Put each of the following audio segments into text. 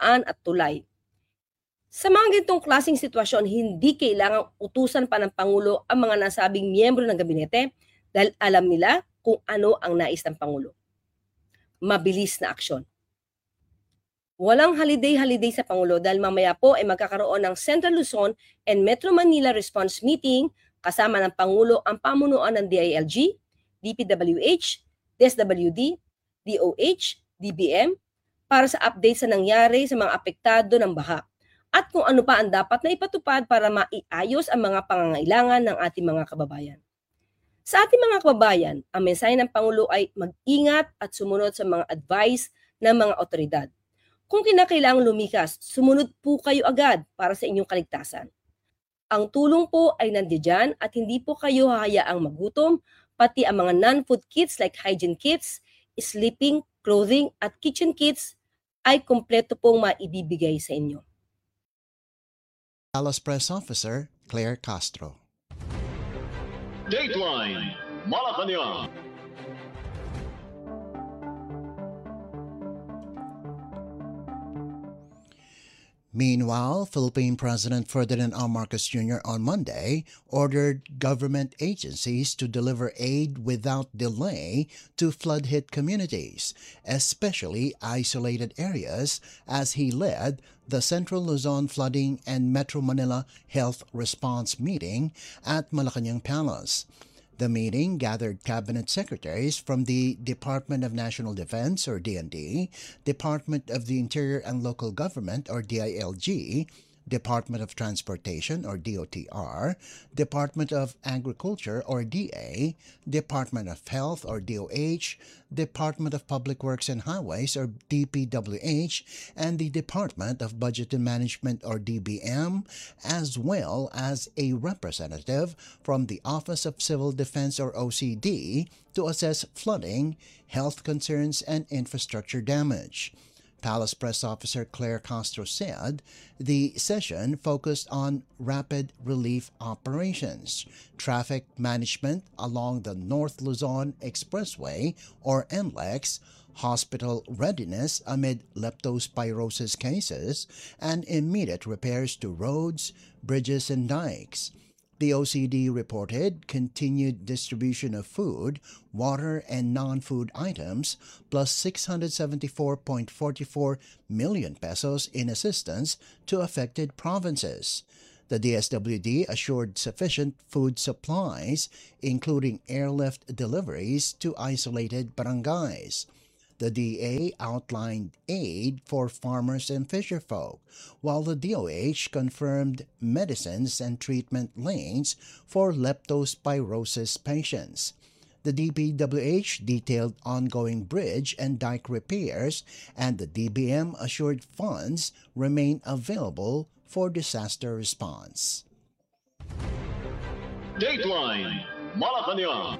daan at tulay. Sa mga ganitong klaseng sitwasyon, hindi kailangang utusan pa ng Pangulo ang mga nasabing miyembro ng gabinete dahil alam nila kung ano ang nais ng Pangulo. Mabilis na aksyon. Walang holiday-holiday sa Pangulo dahil mamaya po ay magkakaroon ng Central Luzon and Metro Manila Response Meeting kasama ng Pangulo ang pamunuan ng DILG, DPWH, DSWD, DOH, DBM para sa update sa nangyari sa mga apektado ng baha at kung ano pa ang dapat na ipatupad para maiayos ang mga pangangailangan ng ating mga kababayan. Sa ating mga kababayan, ang mensahe ng Pangulo ay mag-ingat at sumunod sa mga advice ng mga otoridad. Kung kinakailangang lumikas, sumunod po kayo agad para sa inyong kaligtasan. Ang tulong po ay nandiyan at hindi po kayo hahayaang magutom, pati ang mga non-food kits like hygiene kits, sleeping, clothing at kitchen kits ay kumpleto pong maibibigay sa inyo. Palace Press Officer Claire Castro. Dateline Malacanang. Meanwhile, Philippine President Ferdinand R. Marcos Jr. on Monday ordered government agencies to deliver aid without delay to flood-hit communities, especially isolated areas, as he led the Central Luzon Flooding and Metro Manila Health Response Meeting at Malacanang Palace. The meeting gathered cabinet secretaries from the Department of National Defense, or DND, Department of the Interior and Local Government, or DILG, Department of Transportation, or DOTR, Department of Agriculture, or DA, Department of Health, or DOH, Department of Public Works and Highways, or DPWH, and the Department of Budget and Management, or DBM, as well as a representative from the Office of Civil Defense, or OCD, to assess flooding, health concerns, and infrastructure damage. Palace Press Officer Claire Castro said the session focused on rapid relief operations, traffic management along the North Luzon Expressway, or NLEX, hospital readiness amid leptospirosis cases, and immediate repairs to roads, bridges, and dikes. The OCD reported continued distribution of food, water, and non-food items, plus 674.44 million pesos in assistance to affected provinces. The DSWD assured sufficient food supplies, including airlift deliveries to isolated barangays. The DA outlined aid for farmers and fisherfolk, while the DOH confirmed medicines and treatment lanes for leptospirosis patients. The DPWH detailed ongoing bridge and dike repairs, and the DBM assured funds remain available for disaster response. Dateline Malacanang.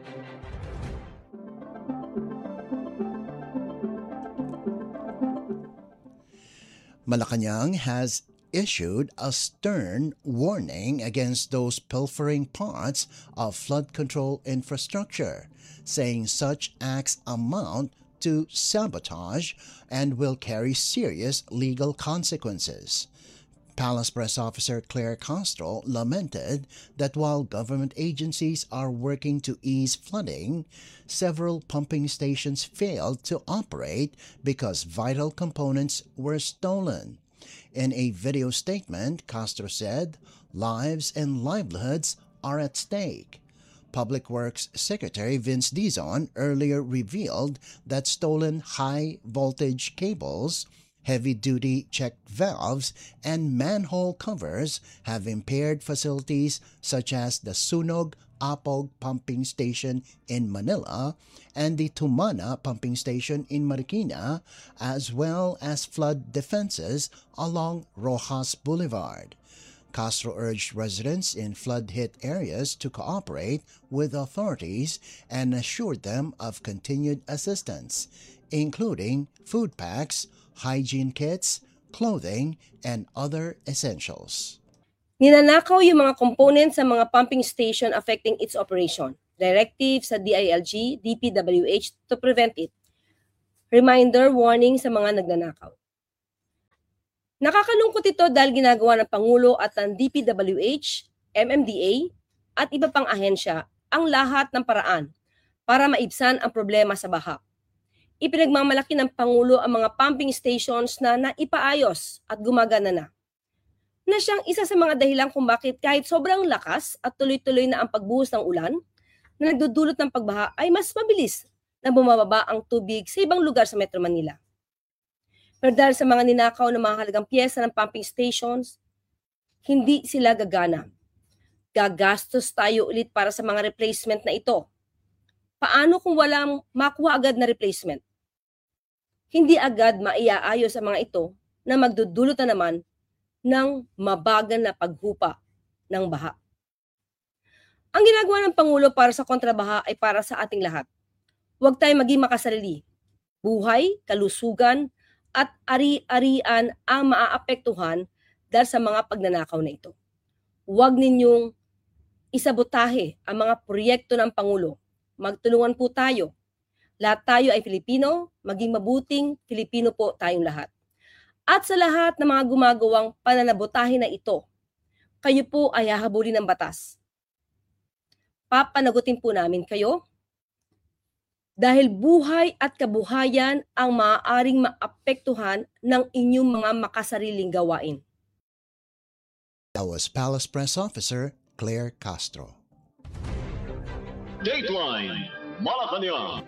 Malacanang has issued a stern warning against those pilfering parts of flood control infrastructure, saying such acts amount to sabotage and will carry serious legal consequences. Palace Press Officer Claire Castro lamented that while government agencies are working to ease flooding, several pumping stations failed to operate because vital components were stolen. In a video statement, Castro said, "Lives and livelihoods are at stake." Public Works Secretary Vince Dizon earlier revealed that stolen high-voltage cables, heavy-duty check valves, and manhole covers have impaired facilities such as the Sunog Apog Pumping Station in Manila and the Tumana Pumping Station in Marikina, as well as flood defenses along Rojas Boulevard. Castro urged residents in flood-hit areas to cooperate with authorities and assured them of continued assistance, including food packs, hygiene kits, clothing, and other essentials. Ninanakaw yung mga components sa mga pumping station affecting its operation. Directive sa DILG, DPWH to prevent it. Reminder, warning sa mga nagnanakaw. Nakakalungkot ito dahil ginagawa ng Pangulo at ng DPWH, MMDA at iba pang ahensya ang lahat ng paraan para maibsan ang problema sa baha. Ipinagmamalaki ng Pangulo ang mga pumping stations na naipaayos at gumagana na siyang isa sa mga dahilan kung bakit kahit sobrang lakas at tuloy-tuloy na ang pagbuhos ng ulan na nagdudulot ng pagbaha ay mas mabilis na bumababa ang tubig sa ibang lugar sa Metro Manila. Pero dahil sa mga ninakaw na mahalagang piyesa ng pumping stations, hindi sila gagana. Gagastos tayo ulit para sa mga replacement na ito. Paano kung walang makuha agad na replacement? Hindi agad maiaayos ang mga ito na magdudulot na naman ng mabagal na paghupa ng baha. Ang ginagawa ng Pangulo para sa kontrabaha ay para sa ating lahat. Huwag tayong maging makasarili. Buhay, kalusugan, at ari-arian ang maaapektuhan dahil sa mga pagnanakaw na ito. Huwag ninyong isabotahe ang mga proyekto ng Pangulo. Magtulungan po tayo. Lahat tayo ay Pilipino, maging mabuting Pilipino po tayong lahat. At sa lahat ng mga gumagawang pananabotahe na ito, kayo po ay hahabulin ng batas. Papanagutin po namin kayo dahil buhay at kabuhayan ang maaaring maapektuhan ng inyong mga makasariling gawain. That was Palace Press Officer Claire Castro. Dateline Malacanang.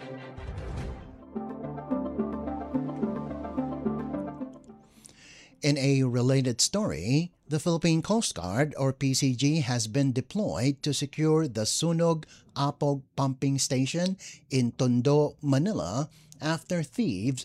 In a related story, the Philippine Coast Guard, or PCG, has been deployed to secure the Sunog Apog pumping station in Tondo, Manila, after thieves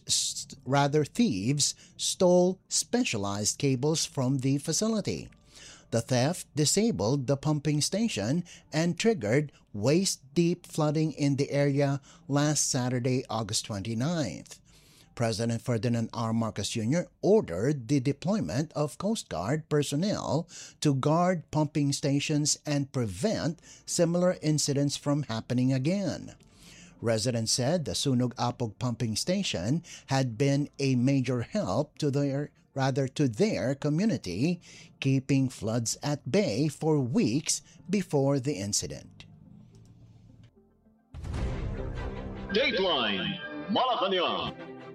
stole specialized cables from the facility. The theft disabled the pumping station and triggered waist-deep flooding in the area last Saturday, August 29th. President Ferdinand R. Marcos Jr. ordered the deployment of Coast Guard personnel to guard pumping stations and prevent similar incidents from happening again. Residents said the Sunog Apog pumping station had been a major help to their community, keeping floods at bay for weeks before the incident. Dateline Malacanang.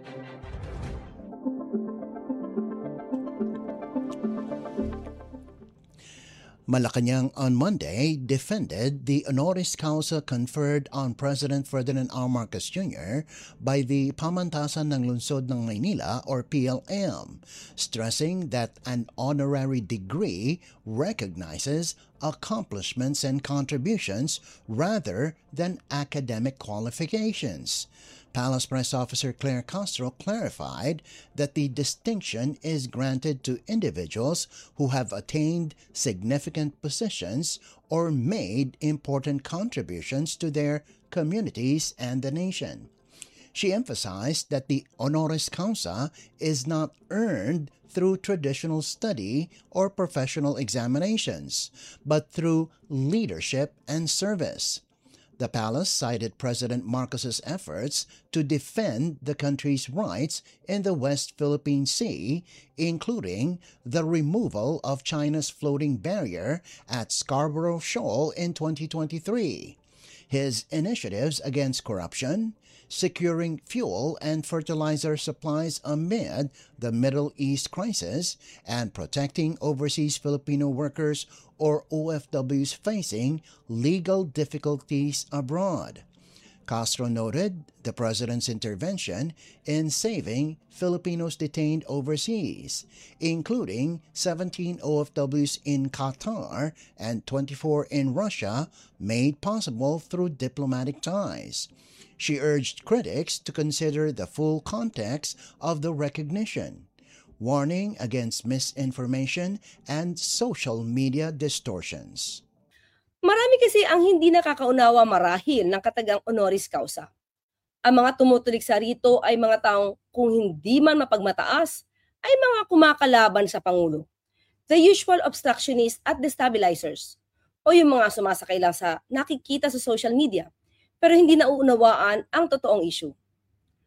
Malacanang on Monday defended the honoris causa conferred on President Ferdinand R. Marcos Jr. by the Pamantasan ng Lungsod ng Maynila, or PLM, stressing that an honorary degree recognizes accomplishments and contributions rather than academic qualifications. Palace Press Officer Claire Castro clarified that the distinction is granted to individuals who have attained significant positions or made important contributions to their communities and the nation. She emphasized that the honoris causa is not earned through traditional study or professional examinations, but through leadership and service. The palace cited President Marcos's efforts to defend the country's rights in the West Philippine Sea, including the removal of China's floating barrier at Scarborough Shoal in 2023, his initiatives against corruption, securing fuel and fertilizer supplies amid the Middle East crisis, and protecting overseas Filipino workers or OFWs facing legal difficulties abroad. Castro noted the president's intervention in saving Filipinos detained overseas, including 17 OFWs in Qatar and 24 in Russia, made possible through diplomatic ties. She urged critics to consider the full context of the recognition, warning against misinformation and social media distortions. Marami kasi ang hindi nakakaunawa marahil ng katagang honoris causa. Ang mga tumutulig sa rito ay mga taong kung hindi man mapagmataas, ay mga kumakalaban sa Pangulo. The usual obstructionists at destabilizers, o yung mga sumasakay lang sa nakikita sa social media, pero hindi nauunawaan ang totoong issue.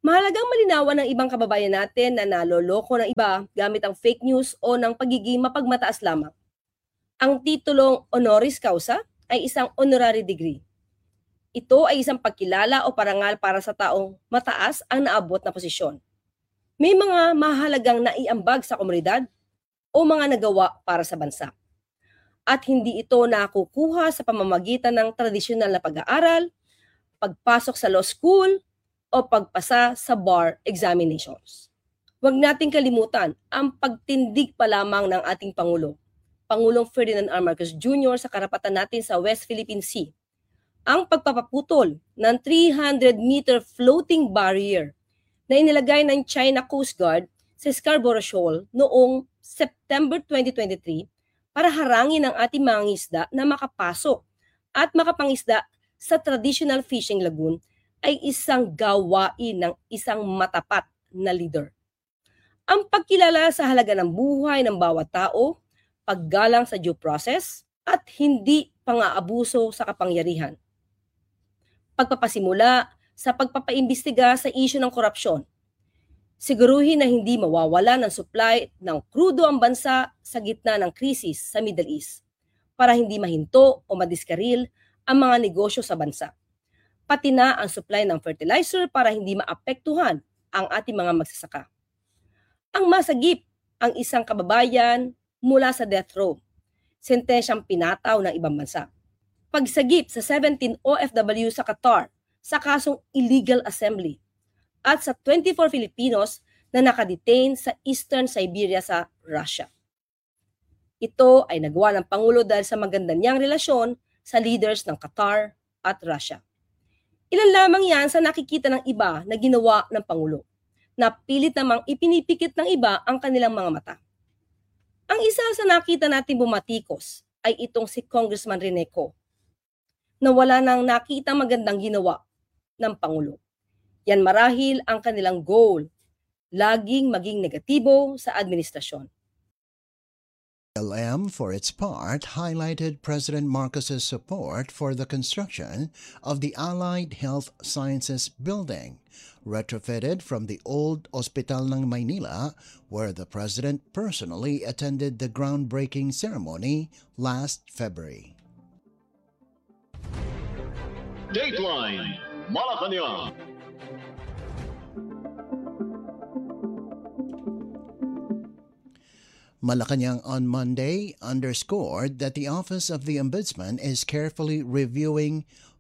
Mahalagang malinawan ng ibang kababayan natin na naloloko ng iba gamit ang fake news o ng pagiging mapagmataas lamang. Ang titulong honoris causa ay isang honorary degree. Ito ay isang pagkilala o parangal para sa taong mataas ang naabot na posisyon. May mga mahalagang naiambag sa komunidad o mga nagawa para sa bansa. At hindi ito nakukuha sa pamamagitan ng tradisyonal na pag-aaral, pagpasok sa law school, o pagpasa sa bar examinations. Huwag nating kalimutan ang pagtindig pa lamang ng ating Pangulo, Pangulong Ferdinand R. Marcos Jr. sa karapatan natin sa West Philippine Sea, ang pagpapaputol ng 300-meter floating barrier na inilagay ng China Coast Guard sa Scarborough Shoal noong September 2023 para harangin ang ating mga isda na makapasok at makapangisda sa traditional fishing lagoon ay isang gawain ng isang matapat na leader. Ang pagkilala sa halaga ng buhay ng bawat tao, paggalang sa due process, at hindi pang-aabuso sa kapangyarihan. Pagpapasimula sa pagpapaimbestiga sa isyu ng korupsyon. Siguruhin na hindi mawawala ng supply ng krudo ang bansa sa gitna ng krisis sa Middle East para hindi mahinto o madiskaril ang mga negosyo sa bansa. Pati na ang supply ng fertilizer para hindi maapektuhan ang ating mga magsasaka. Ang masagip ang isang kababayan mula sa death row, sentensyang pinataw ng ibang bansa. Pagsagip sa 17 OFW sa Qatar sa kasong illegal assembly at sa 24 Filipinos na nakadetain sa Eastern Siberia sa Russia. Ito ay nagawa ng Pangulo dahil sa maganda niyang relasyon sa leaders ng Qatar at Russia. Ilan lamang yan sa nakikita ng iba na ginawa ng Pangulo, na pilit namang ipinipikit ng iba ang kanilang mga mata. Ang isa sa nakita natin bumatikos ay itong si Congressman Rene Co, na wala nang nakita magandang ginawa ng Pangulo. Yan marahil ang kanilang goal, laging maging negatibo sa administrasyon. LM, for its part, highlighted President Marcos's support for the construction of the Allied Health Sciences Building, retrofitted from the old Hospital ng Maynila, where the President personally attended the groundbreaking ceremony last February. Dateline Malacanang. Malacanang on Monday underscored that the Office of the Ombudsman is carefully reviewing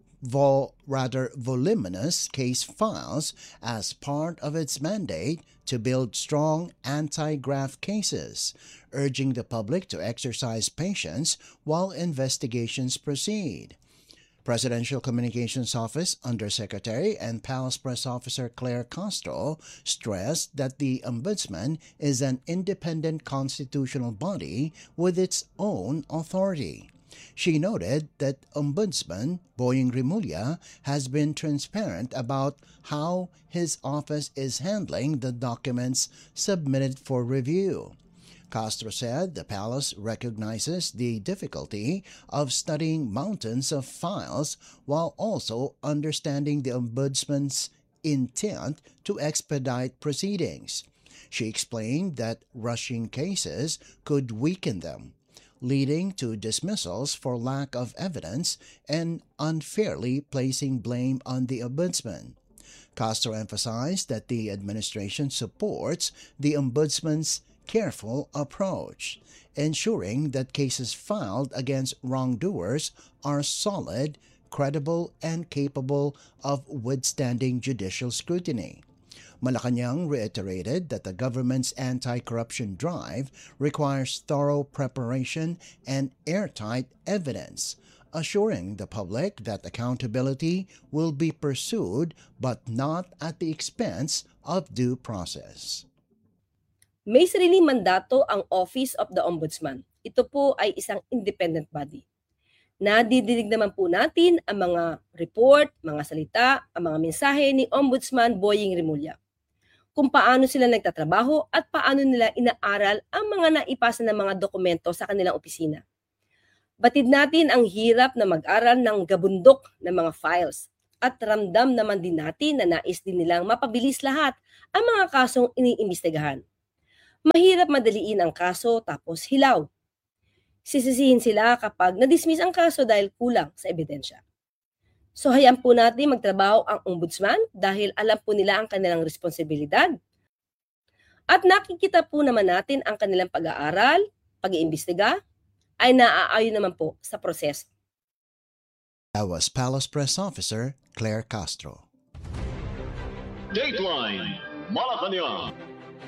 voluminous case files as part of its mandate to build strong anti-graft cases, urging the public to exercise patience while investigations proceed. Presidential Communications Office Undersecretary and Palace Press Officer Claire Castro stressed that the Ombudsman is an independent constitutional body with its own authority. She noted that Ombudsman Boying Rimulya has been transparent about how his office is handling the documents submitted for review. Castro said the palace recognizes the difficulty of studying mountains of files while also understanding the Ombudsman's intent to expedite proceedings. She explained that rushing cases could weaken them, leading to dismissals for lack of evidence and unfairly placing blame on the Ombudsman. Castro emphasized that the administration supports the Ombudsman's careful approach, ensuring that cases filed against wrongdoers are solid, credible, and capable of withstanding judicial scrutiny. Malacanang reiterated that the government's anti-corruption drive requires thorough preparation and airtight evidence, assuring the public that accountability will be pursued but not at the expense of due process. May sariling mandato ang Office of the Ombudsman. Ito po ay isang independent body. Nadidinig naman po natin ang mga report, mga salita, ang mga mensahe ni Ombudsman Boying Rimulya. Kung paano sila nagtatrabaho at paano nila inaaral ang mga naipasa ng mga dokumento sa kanilang opisina. Batid natin ang hirap na mag-aral ng gabundok ng mga files At ramdam naman din natin na nais din nilang mapabilis lahat ang mga kasong iniimbestigahan. Mahirap madaliin ang kaso tapos hilaw. Sisisihin sila kapag na-dismiss ang kaso dahil kulang sa ebidensya. So hayaan po natin magtrabaho ang ombudsman dahil alam po nila ang kanilang responsibilidad. At nakikita po naman natin ang kanilang pag-aaral, pag-iimbestiga, ay naaayon naman po sa proseso. That was Palace Press Officer Claire Castro. Dateline Malacanang.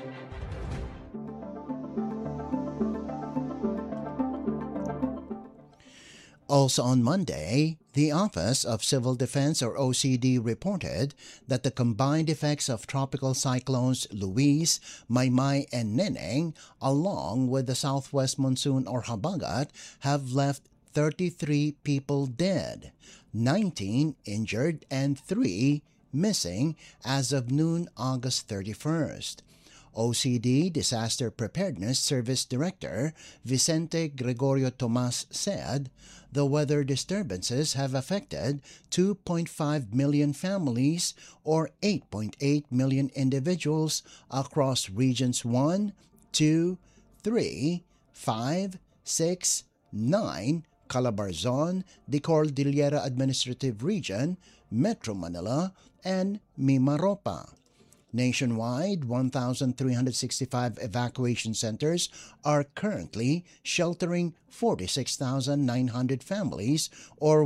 Also on Monday, the Office of Civil Defense or OCD reported that the combined effects of tropical cyclones Luis, Maymay, and Neneng, along with the southwest monsoon or Habagat, have left 33 people dead, 19 injured, and 3 missing as of noon August 31st. OCD Disaster Preparedness Service Director Vicente Gregorio Tomas said the weather disturbances have affected 2.5 million families or 8.8 million individuals across regions 1, 2, 3, 5, 6, 9, Calabarzon, the Cordillera Administrative Region, Metro Manila, and Mimaropa. Nationwide, 1,365 evacuation centers are currently sheltering 46,900 families or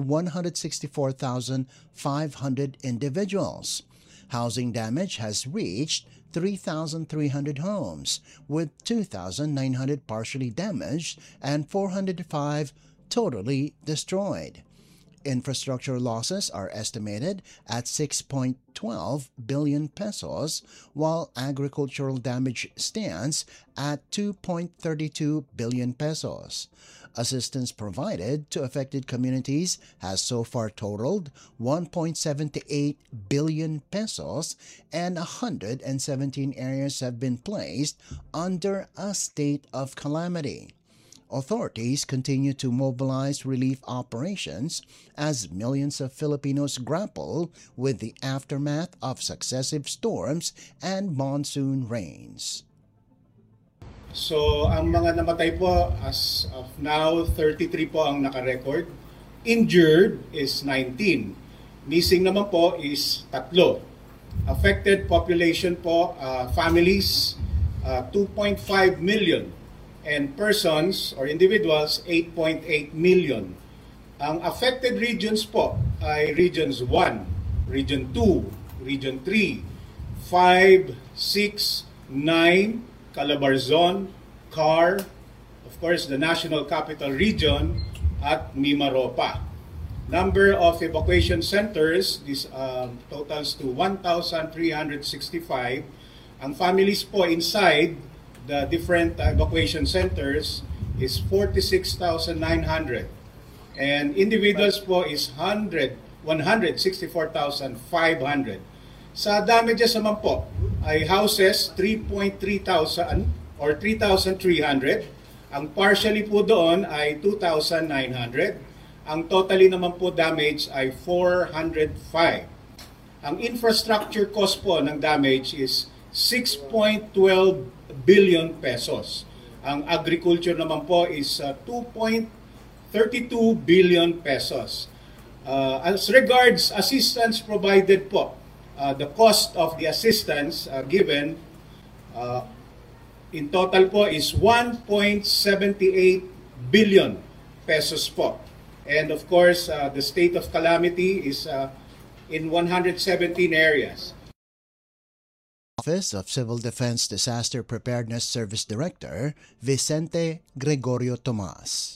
164,500 individuals. Housing damage has reached 3,300 homes, with 2,900 partially damaged and 405 totally destroyed. Infrastructure losses are estimated at 6.12 billion pesos, while agricultural damage stands at 2.32 billion pesos. Assistance provided to affected communities has so far totaled 1.78 billion pesos, and 117 areas have been placed under a state of calamity. Authorities continue to mobilize relief operations as millions of Filipinos grapple with the aftermath of successive storms and monsoon rains. So, ang mga namatay po as of now, 33 po ang nakarecord. Injured is 19. Missing naman po is 3. Affected population po, families, 2.5 million. And persons or individuals, 8.8 million. Ang affected regions po ay Regions 1, Region 2, Region 3, 5, 6, 9, Calabarzon, CAR, of course the National Capital Region, at Mimaropa. Number of evacuation centers, this totals to 1,365. Ang families po inside the different evacuation centers is 46,900. And individuals po is 164,500. Sa damages naman po ay houses 3,300 or 3,300. Ang partially po doon ay 2,900. Ang totally naman po damage ay 405. Ang infrastructure cost po ng damage is 6.12 billion pesos. Ang agriculture naman po is 2.32 billion pesos. As regards assistance provided po, the cost of the assistance given in total po is 1.78 billion pesos po. And of course, the state of calamity is in 117 areas. Office of Civil Defense Disaster Preparedness Service Director Vicente Gregorio Tomas.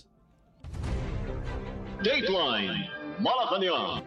Dateline Malacanang.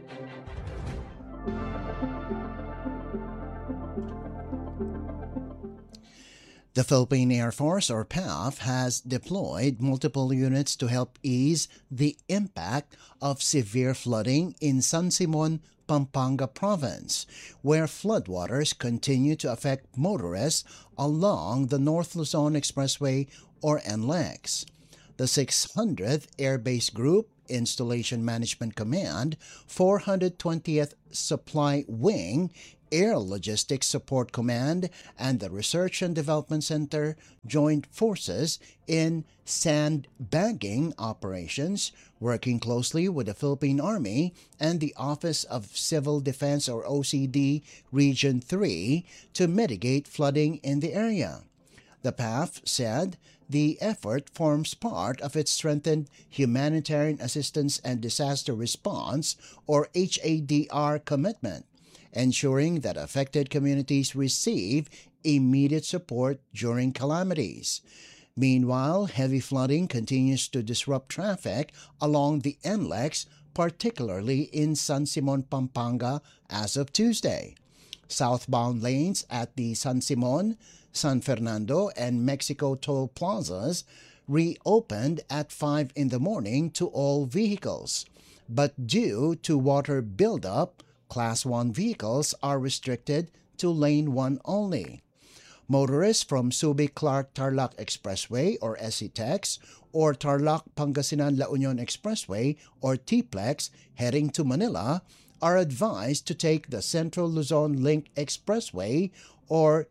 The Philippine Air Force, or PAF, has deployed multiple units to help ease the impact of severe flooding in San Simon, Pampanga Province, where floodwaters continue to affect motorists along the North Luzon Expressway or NLEX. The 600th Air Base Group Installation Management Command, 420th Supply Wing, Air Logistics Support Command, and the Research and Development Center joined forces in sandbagging operations, working closely with the Philippine Army and the Office of Civil Defense or OCD Region 3 to mitigate flooding in the area. The PAF said the effort forms part of its strengthened Humanitarian Assistance and Disaster Response or HADR commitment, ensuring that affected communities receive immediate support during calamities. Meanwhile, heavy flooding continues to disrupt traffic along the NLEX, particularly in San Simon, Pampanga, as of Tuesday. Southbound lanes at the San Simon, San Fernando, and Mexico toll plazas reopened at 5 in the morning to all vehicles, but due to water buildup, Class 1 vehicles are restricted to Lane 1 only. Motorists from Subic-Clark-Tarlac Expressway or SCTEX or Tarlac-Pangasinan-La Union Expressway or TPLEX heading to Manila are advised to take the Central Luzon Link Expressway or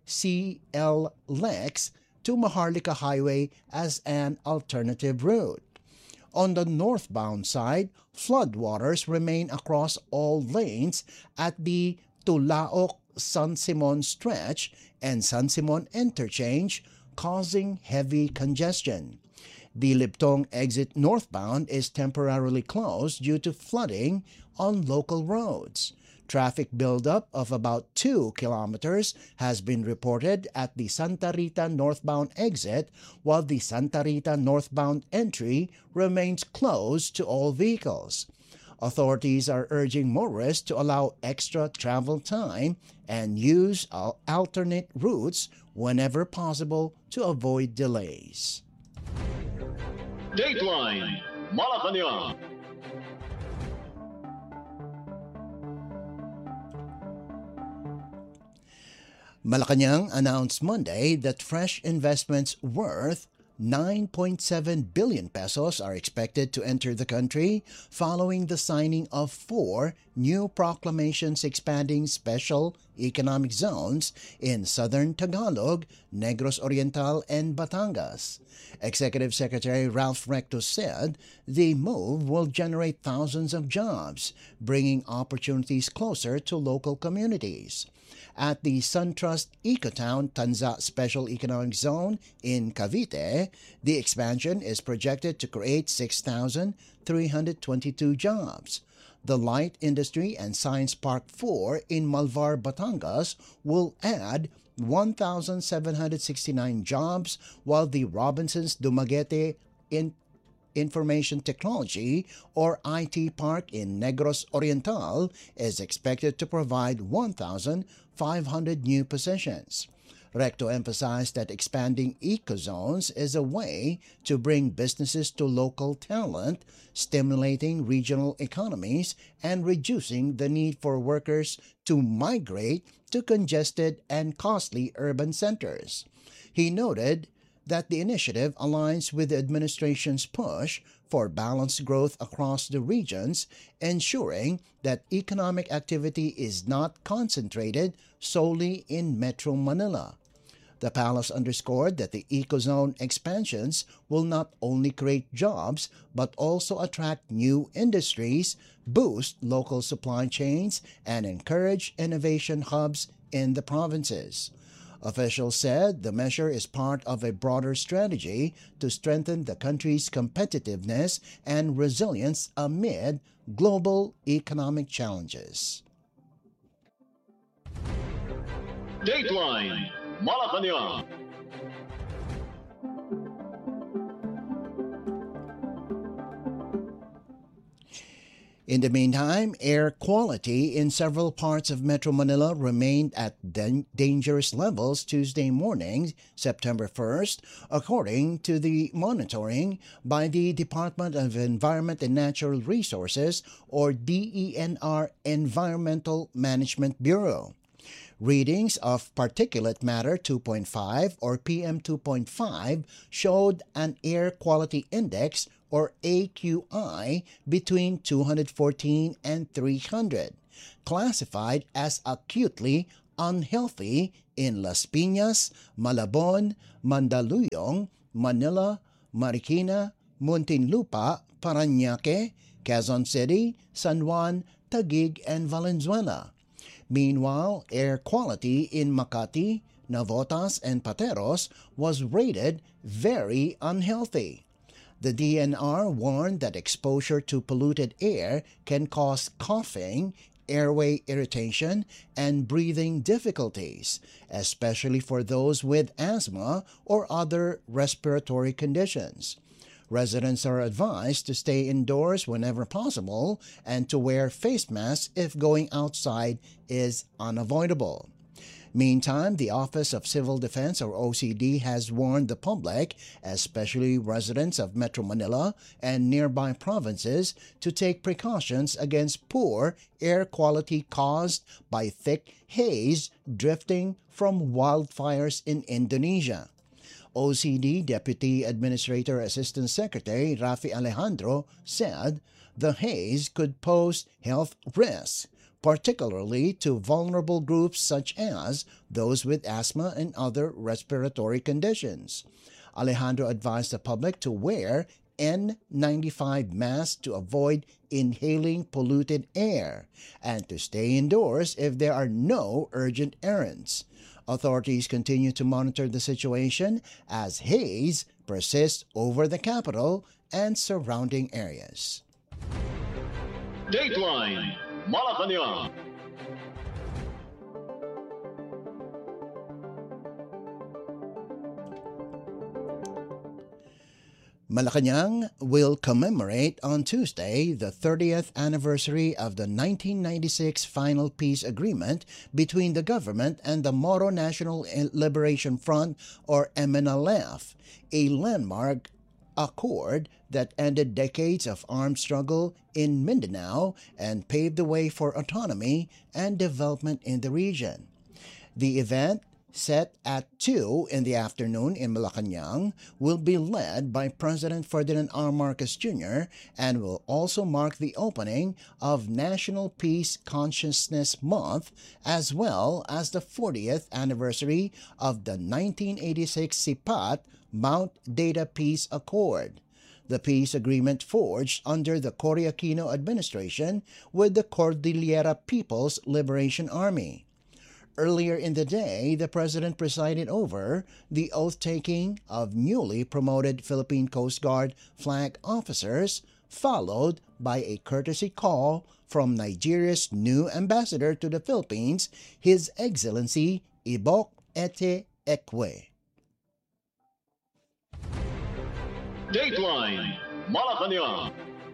CLLEX to Maharlika Highway as an alternative route. On the northbound side, floodwaters remain across all lanes at the Tulaok-San Simon stretch and San Simon interchange, causing heavy congestion. The Libtong exit northbound is temporarily closed due to flooding on local roads. Traffic buildup of about 2 kilometers has been reported at the Santa Rita northbound exit, while the Santa Rita northbound entry remains closed to all vehicles. Authorities are urging motorists to allow extra travel time and use alternate routes whenever possible to avoid delays. Dateline Malacanang. Malacanang announced Monday that fresh investments worth 9.7 billion pesos are expected to enter the country following the signing of 4 new proclamations expanding special economic zones in southern Tagalog, Negros Oriental, and Batangas. Executive Secretary Ralph Recto said the move will generate thousands of jobs, bringing opportunities closer to local communities. At the SunTrust Ecotown Tanza Special Economic Zone in Cavite, the expansion is projected to create 6,322 jobs. The Light Industry and Science Park 4 in Malvar, Batangas will add 1,769 jobs, while the Robinsons Dumaguete Information Technology or IT Park in Negros Oriental is expected to provide 1,500 new positions. Recto emphasized that expanding ecozones is a way to bring businesses to local talent, stimulating regional economies, and reducing the need for workers to migrate to congested and costly urban centers. He noted that the initiative aligns with the administration's push for balanced growth across the regions, ensuring that economic activity is not concentrated solely in Metro Manila. The palace underscored that the ecozone expansions will not only create jobs but also attract new industries, boost local supply chains, and encourage innovation hubs in the provinces. Officials said the measure is part of a broader strategy to strengthen the country's competitiveness and resilience amid global economic challenges. Dateline Malacanang. In the meantime, air quality in several parts of Metro Manila remained at dangerous levels Tuesday morning, September 1st, according to the monitoring by the Department of Environment and Natural Resources or DENR Environmental Management Bureau. Readings of particulate matter 2.5 or PM 2.5 showed an air quality index or AQI between 214 and 300, classified as acutely unhealthy in Las Piñas, Malabon, Mandaluyong, Manila, Marikina, Muntinlupa, Parañaque, Quezon City, San Juan, Taguig, and Valenzuela. Meanwhile, air quality in Makati, Navotas, and Pateros was rated very unhealthy. The DNR warned that exposure to polluted air can cause coughing, airway irritation, and breathing difficulties, especially for those with asthma or other respiratory conditions. Residents are advised to stay indoors whenever possible and to wear face masks if going outside is unavoidable. Meantime, the Office of Civil Defense, or OCD, has warned the public, especially residents of Metro Manila and nearby provinces, to take precautions against poor air quality caused by thick haze drifting from wildfires in Indonesia. OCD Deputy Administrator Assistant Secretary Rafi Alejandro said the haze could pose health risks, particularly to vulnerable groups such as those with asthma and other respiratory conditions. Alejandro advised the public to wear N95 masks to avoid inhaling polluted air and to stay indoors if there are no urgent errands. Authorities continue to monitor the situation as haze persists over the capital and surrounding areas. Dateline Malacanang. Malacanang will commemorate on Tuesday the 30th anniversary of the 1996 final peace agreement between the government and the Moro National Liberation Front, or MNLF, a landmark accord that ended decades of armed struggle in Mindanao and paved the way for autonomy and development in the region. The event, set at 2 in the afternoon in Malacanang, will be led by President Ferdinand R. Marcos Jr. and will also mark the opening of National Peace Consciousness Month, as well as the 40th anniversary of the 1986 SIPAT Mount Data Peace Accord, the peace agreement forged under the Cory Aquino administration with the Cordillera People's Liberation Army. Earlier in the day, the President presided over the oath-taking of newly promoted Philippine Coast Guard flag officers, followed by a courtesy call from Nigeria's new ambassador to the Philippines, His Excellency Ibok Ete Ekwe. Dateline Malacanang.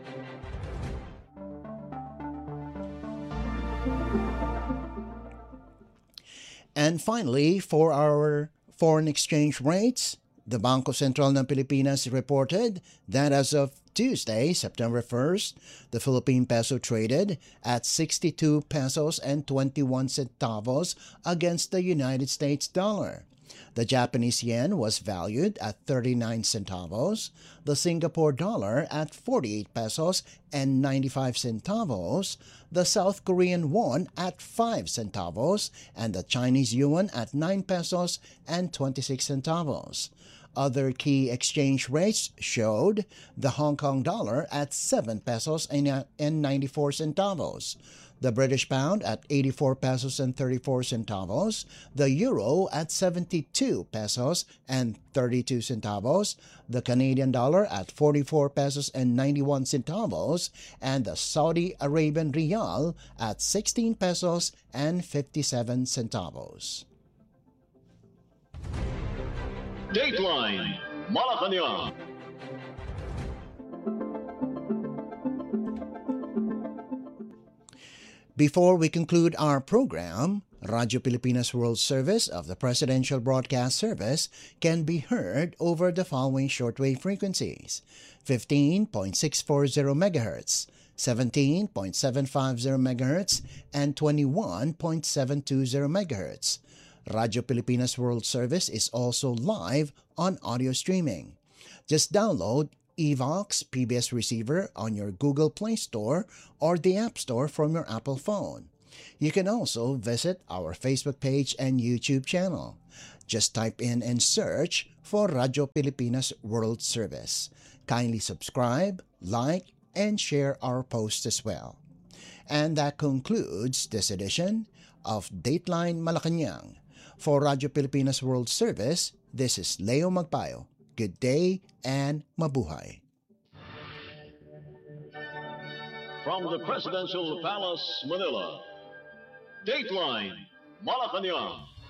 And finally, for our foreign exchange rates, the Bangko Sentral ng Pilipinas reported that as of Tuesday, September 1st, the Philippine peso traded at 62 pesos and 21 centavos against the United States dollar. The Japanese yen was valued at 39 centavos, the Singapore dollar at 48 pesos and 95 centavos, the South Korean won at 5 centavos, and the Chinese yuan at 9 pesos and 26 centavos. Other key exchange rates showed the Hong Kong dollar at 7 pesos and 94 centavos, the British pound at 84 pesos and 34 centavos, the euro at 72 pesos and 32 centavos, the Canadian dollar at 44 pesos and 91 centavos, and the Saudi Arabian rial at 16 pesos and 57 centavos. Dateline Malacanang. Before we conclude our program, Radyo Pilipinas World Service of the Presidential Broadcast Service can be heard over the following shortwave frequencies: 15.640 MHz, 17.750 MHz and 21.720 MHz. Radyo Pilipinas World Service is also live on audio streaming. Just download Evox PBS Receiver on your Google Play Store or the App Store from your Apple phone. You can also visit our Facebook page and YouTube channel. Just type in and search for Radyo Pilipinas World Service. Kindly subscribe, like, and share our posts as well. And that concludes this edition of Dateline Malacanang. For Radyo Pilipinas World Service, this is Leo Magpayo. Good day and mabuhay. From the Presidential Palace, Manila, Dateline Malacanang.